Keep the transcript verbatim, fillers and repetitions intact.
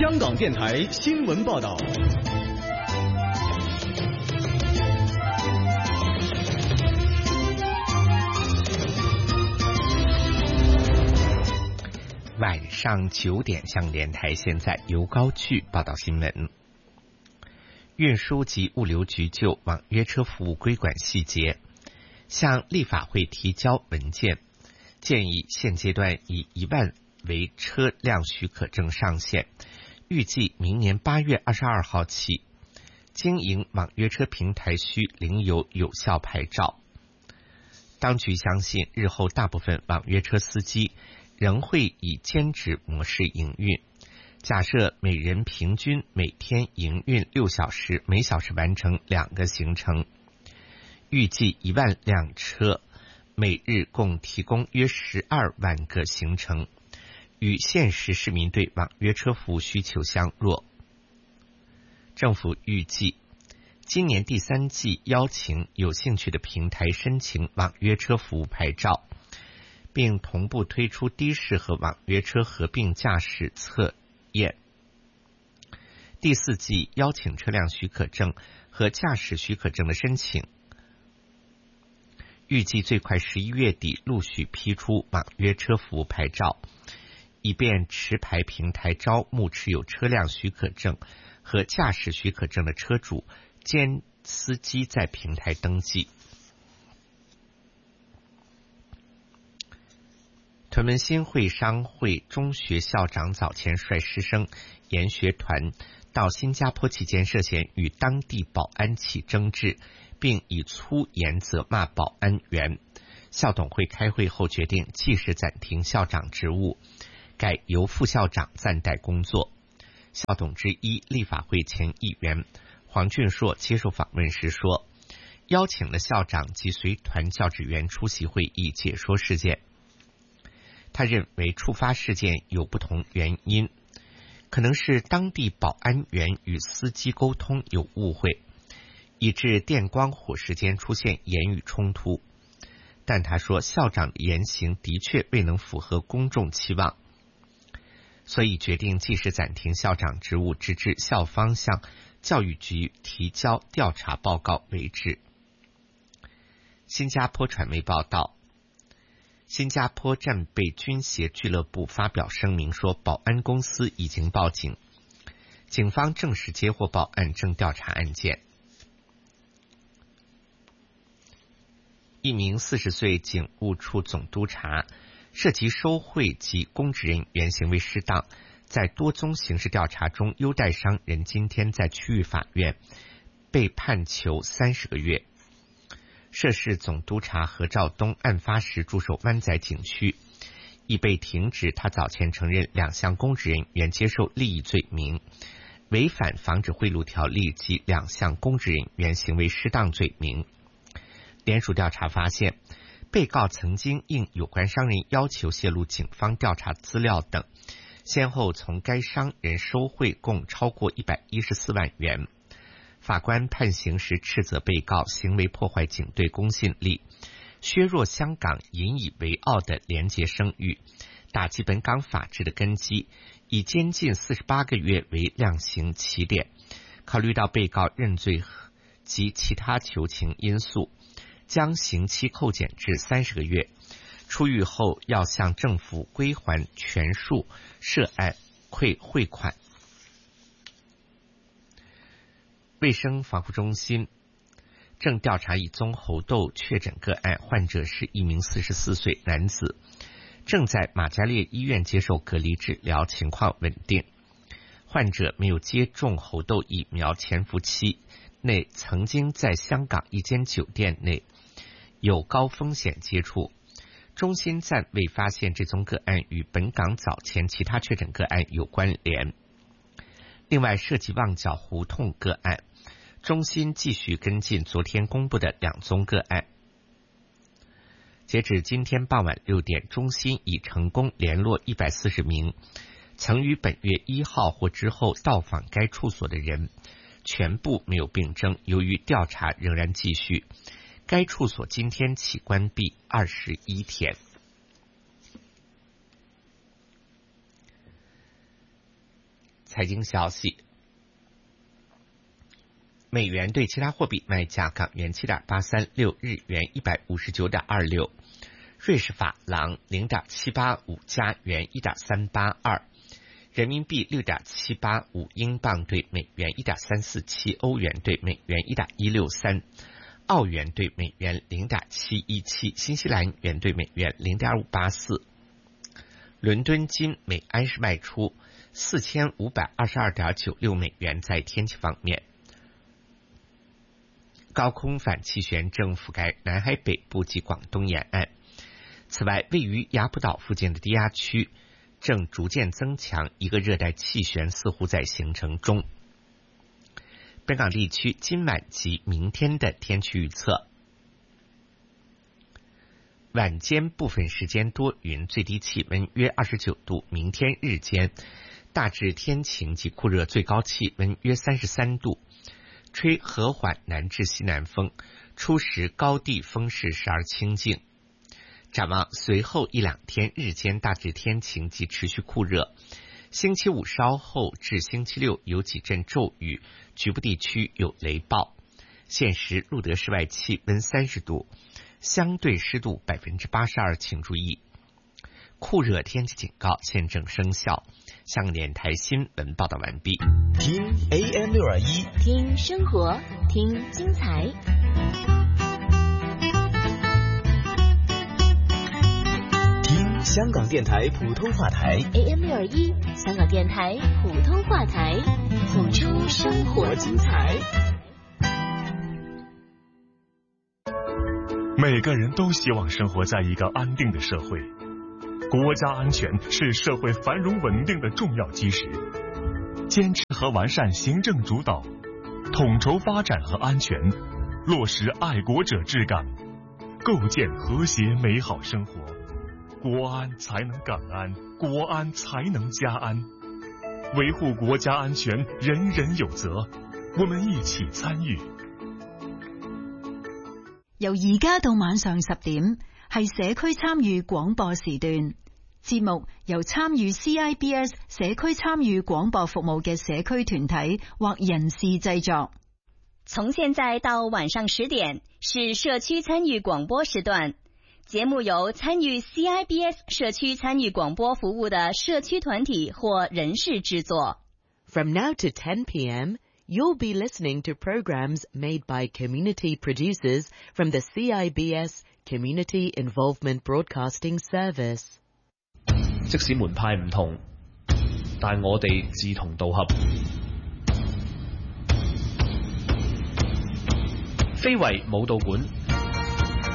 香港电台新闻报道。 晚上九点，香港电台现在由高炬报道新闻。运输及物流局就网约车服务规管细节向立法会提交文件，建议现阶段以一万为车辆许可证上限，预计明年八月二十二号起，经营网约车平台需领有有效牌照。当局相信，日后大部分网约车司机仍会以兼职模式营运。假设每人平均每天营运六小时，每小时完成两个行程，预计一万辆车，每日共提供约十二万个行程，与现实市民对网约车服务需求相若。政府预计今年第三季邀请有兴趣的平台申请网约车服务牌照，并同步推出的士和网约车合并驾驶测验。第四季邀请车辆许可证和驾驶许可证的申请，预计最快十一月底陆续批出网约车服务牌照，以便持牌平台招募持有车辆许可证和驾驶许可证的车主兼司机在平台登记。屯门新会商会中学校长早前率师生研学团到新加坡期间，涉嫌与当地保安起争执，并以粗言责骂保安员。校董会开会后决定即时暂停校长职务，改由副校长暂代工作。校董之一立法会前议员黄俊硕接受访问时说，邀请了校长及随团教职员出席会议解说事件。他认为触发事件有不同原因，可能是当地保安员与司机沟通有误会，以致电光火石间出现言语冲突。但他说，校长的言行的确未能符合公众期望，所以决定即时暂停校长职务，直至校方向教育局提交调查报告为止。新加坡传媒报道，新加坡战备军协俱乐部发表声明说，保安公司已经报警，警方证实接获报案，正调查案件。一名四十岁警务处总督察涉及收贿及公职人员行为失当，在多宗刑事调查中优待商人，今天在区域法院被判囚三十个月。涉事总督察何兆东案发时驻守湾仔警区，已被停职。他早前承认两项公职人员接受利益罪名，违反防止贿赂条例及两项公职人员行为失当罪名。联署调查发现，被告曾经应有关商人要求泄露警方调查资料等，先后从该商人收贿共超过一百一十四万元。法官判刑时斥责被告行为破坏警队公信力，削弱香港引以为傲的廉洁声誉，打击本港法治的根基，以监禁四十八个月为量刑起点。考虑到被告认罪及其他求情因素，将刑期扣减至三十个月。出狱后要向政府归还全数涉案馈汇款。卫生防护中心正调查一宗猴痘确诊个案，患者是一名四十四岁男子，正在马嘉烈医院接受隔离治疗，情况稳定。患者没有接种猴痘疫苗，潜伏期内曾经在香港一间酒店内有高风险接触。中心暂未发现这宗个案与本港早前其他确诊个案有关联。另外，涉及旺角胡同个案，中心继续跟进昨天公布的两宗个案。截至今天傍晚六点，中心已成功联络一百四十名曾于本月一号或之后到访该处所的人，全部没有病征。由于调查仍然继续，该处所今天起关闭二十一天。 财经消息。美元对其他货币卖价：港元七点八三六，日元一百五十九点二六，瑞士法郎零点七八五，加元一点三八二，人民币六点七八五，英镑对美元一点三四七，欧元对美元一点一六三，澳元对美元零点七一七，新西兰元对美元零点五八四。伦敦金每安士卖出四千五百二十二点九六美元。在天气方面，高空反气旋正覆盖南海北部及广东沿岸。此外，位于雅浦岛附近的低压区正逐渐增强，一个热带气旋似乎在形成中。本港地区今晚及明天的天气预测：晚间部分时间多云，最低气温约二十九度。明天日间大致天晴及酷热，最高气温约三十三度，吹和缓南至西南风，初时高地风势时而清劲。展望随后一两天，日间大致天晴及持续酷热。星期五稍后至星期六有几阵骤雨，局部地区有雷暴。现时录得室外气温三十度，相对湿度百分之八十二，请注意，酷热天气警告现正生效。香港电台新闻报道完毕。 听 A M 六二一， 听生活，听精彩。 听香港电台普通话台 A M 六二一，香港电台普通话台，谱出生活精彩。 每个人都希望生活在一个安定的社会，国家安全是社会繁荣稳定的重要基石。坚持和完善行政主导，统筹发展和安全，落实爱国者治港，构建和谐美好生活。国安才能港安，国安才能家安。维护國家安全，人人有責，我們一起參與。 由而家到晚上十點，係社區參與廣播時段。節目由參與 C I B S 社區參與廣播服務嘅社區團體或人士製作。 從現在到晚上十點是社區參與廣播時段。節目由參與 C I B S 社區參與廣播服務的社區團體或人士製作。 From now to ten p.m., you'll be listening to programs made by community producers from the C I B S Community Involvement Broadcasting Service. 即使門派唔同，但我哋志同道合。非遺舞蹈館